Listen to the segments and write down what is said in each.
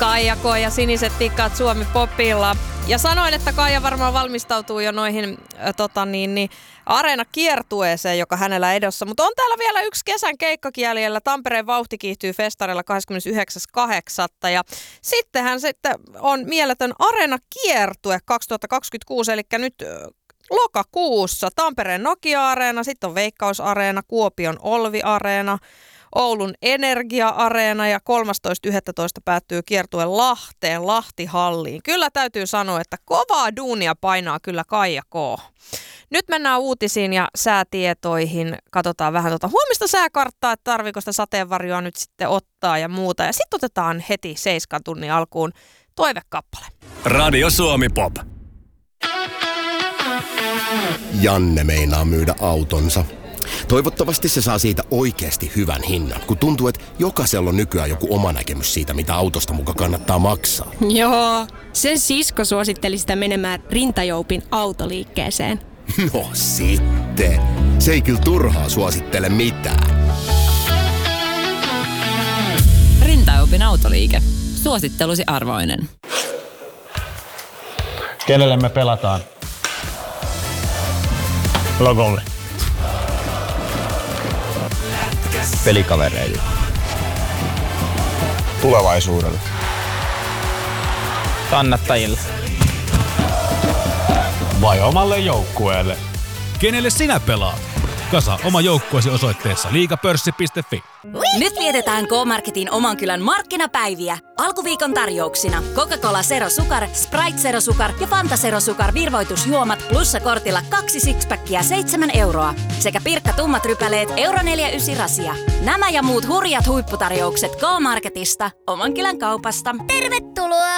Kaija K. ja Siniset tikkaat Suomi Popilla. Ja sanoin, että Kaija varmaan valmistautuu jo noihin Areena-kiertueeseen, joka hänellä edossa. Mutta on täällä vielä yksi kesän keikkakin jäljellä. Tampereen vauhti kiihtyy festarilla 29.8. Ja sittenhän on mieletön Areena-kiertue 2026, eli nyt lokakuussa Tampereen Nokia-areena, sitten on Veikkaus-areena, Kuopion Olvi-areena, Oulun Energia-areena ja 13.11. päättyy kiertue Lahteen, Lahtihalliin. Kyllä täytyy sanoa, että kovaa duunia painaa kyllä Kaija K. Nyt mennään uutisiin ja säätietoihin. Katsotaan vähän huomista sääkarttaa, että tarviiko sitä sateenvarjoa nyt sitten ottaa ja muuta. Ja sitten otetaan heti 7 tunnin alkuun toivekappale. Radio Suomi Pop. Janne meinaa myydä autonsa. Toivottavasti se saa siitä oikeasti hyvän hinnan, kun tuntuu, että jokaisella on nykyään joku oma näkemys siitä, mitä autosta muka kannattaa maksaa. Joo, sen sisko suositteli sitä menemään Rintajoupin autoliikkeeseen. No sitten. Se ei kyllä turhaa suosittele mitään. Rintajoupin autoliike. Suosittelusi arvoinen. Kenelle me pelataan? Logolle. Pelikavereille. Tulevaisuudelle. Kannattajille. Vai omalle joukkueelle? Kenelle sinä pelaat? Kasa oma joukkueesi osoitteessa liigapörssi.fi. Nyt vietetään K-Marketin oman kylän markkinapäiviä. Alkuviikon tarjouksina Coca-Cola Zero Sukar, Sprite Zero Sukar ja Fanta Zero Sukar virvoitusjuomat plussakortilla 2 sixpackia 7 euroa. Sekä Pirkka tummat rypäleet €4,9 rasia. Nämä ja muut hurjat huipputarjoukset K-Marketista, oman kylän kaupasta. Tervetuloa!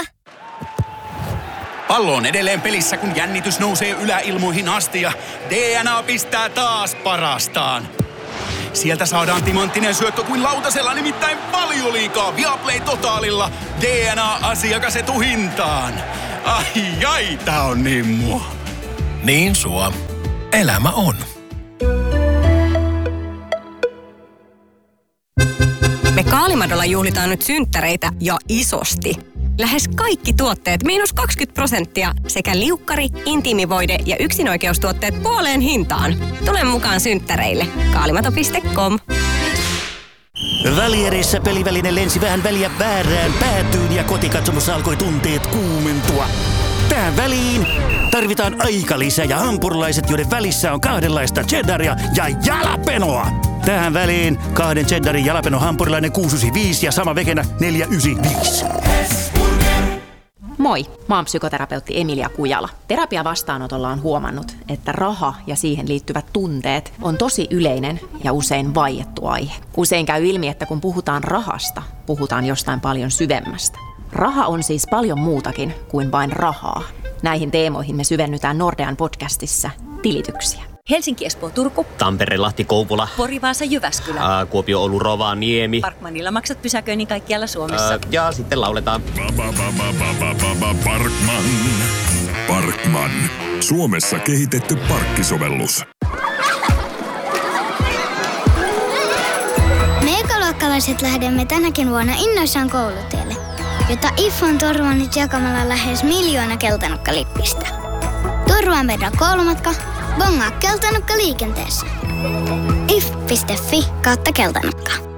Pallo on edelleen pelissä, kun jännitys nousee yläilmoihin asti ja DNA pistää taas parastaan. Sieltä saadaan timanttinen syöttö kuin lautasella, nimittäin Valioliigaa Viaplay Totaalilla. DNA-asiakas etuhintaan. Ai, tää on niin mua. Niin sua. Elämä on. Me Kaalimadolla juhlitaan nyt synttäreitä ja isosti. Lähes kaikki tuotteet -20% sekä liukkari, intiimivoide ja yksinoikeustuotteet puoleen hintaan. Tule mukaan synttäreille. Kaalimato.com. Välierissä peliväline lensi vähän väliä väärään päätyyn ja kotikatsomossa alkoi tunteet kuumentua. Tähän väliin tarvitaan aikalisä ja hampurilaiset, joiden välissä on kahdenlaista cheddaria ja jalapenoa. Tähän väliin 2 cheddarin jalapeno hampurilainen 695 ja sama vekenä 495. Moi, mä oon psykoterapeutti Emilia Kujala. Terapiavastaanotolla on huomannut, että raha ja siihen liittyvät tunteet on tosi yleinen ja usein vaiettu aihe. Usein käy ilmi, että kun puhutaan rahasta, puhutaan jostain paljon syvemmästä. Raha on siis paljon muutakin kuin vain rahaa. Näihin teemoihin me syvennytään Nordean podcastissa Tilityksiä. Helsinki, Espoo, Turku. Tampere, Lahti, Kouvola. Pori, Vaasa, Jyväskylä. Kuopio, Oulu, Rovaniemi. Parkmanilla maksat pysäköinnin kaikkialla Suomessa. Ja sitten lauletaan. Parkman. Suomessa kehitetty parkkisovellus. Me ekaluokkalaiset lähdemme tänäkin vuonna innoissaan koulutielle, jota IF on turvannut jakamalla lähes 1 miljoona keltanokkalippistä. Turvaa meidän koulumatka. Bongaa keltanokka liikenteessä. if.fi/keltanokka.